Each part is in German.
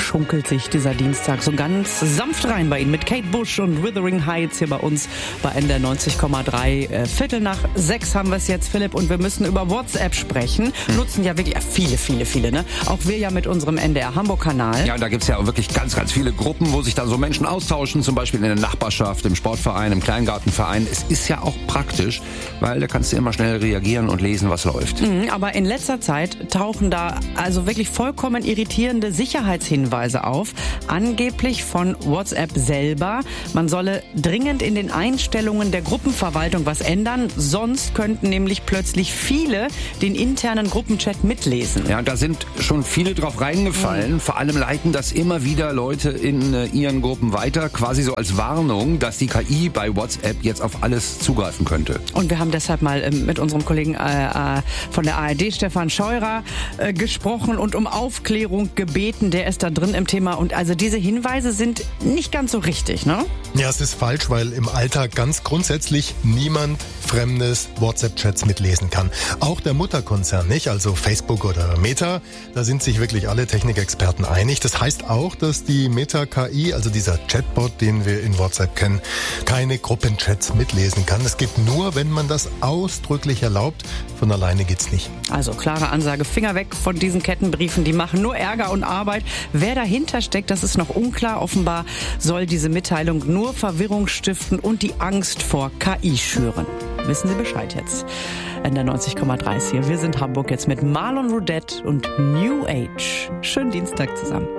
schunkelt sich dieser Dienstag so ganz sanft rein bei Ihnen mit Kate Bush und Wuthering Heights hier bei uns bei NDR 90,3. 5:45 haben wir es jetzt, Philipp, und wir müssen über WhatsApp sprechen. Nutzen ja wirklich viele, ne? Auch wir ja mit unserem NDR Hamburg-Kanal. Ja, da gibt's ja auch wirklich ganz viele Gruppen, wo sich dann so Menschen austauschen, zum Beispiel in der Nachbarschaft, im Sportverein, im Kleingartenverein. Es ist ja auch praktisch, weil da kannst du immer schnell reagieren und lesen, was läuft. Aber in letzter Zeit tauchen da also wirklich vollkommen irritierende Sicherheitshinweise auf. Angeblich von WhatsApp selber. Man solle dringend in den Einstellungen der Gruppenverwaltung was ändern, sonst könnten nämlich plötzlich viele den internen Gruppenchat mitlesen. Ja, da sind schon viele drauf reingefallen. Vor allem leiten das immer wieder Leute in ihren Gruppen weiter, quasi so als Warnung, dass die KI bei WhatsApp jetzt auf alles zugreifen könnte. Und wir haben deshalb mal mit unserem Kollegen von der ARD, Stefan Scheurer, gesprochen und um Aufklärung gebeten. Der ist da drin im Thema. Und also diese Hinweise sind nicht ganz so richtig, ne? Ja, es ist falsch, weil im Alltag ganz grundsätzlich niemand fremdes WhatsApp-Chats mitlesen kann. Auch der Mutterkonzern nicht, also Facebook oder Meta. Da sind sich wirklich alle Technikexperten einig. Das heißt auch, dass die Meta-KI, also dieser Chatbot, den wir in WhatsApp kennen, keine Gruppenchats mitlesen kann. Das geht nur, wenn man das ausdrücklich erlaubt. Von alleine geht's nicht. Also klare Ansage, Finger weg von diesen Kettenbriefen, die machen nur Ärger und Arbeit. Wer dahinter steckt, das ist noch unklar. Offenbar soll diese Mitteilung nur Verwirrung stiften und die Angst vor KI schüren. Wissen Sie Bescheid jetzt. NDR 90,3 hier. Wir sind Hamburg jetzt mit Marlon Rudette und New Age. Schönen Dienstag zusammen.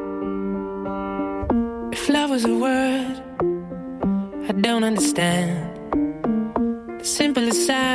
If love was a word, I don't understand. The simplest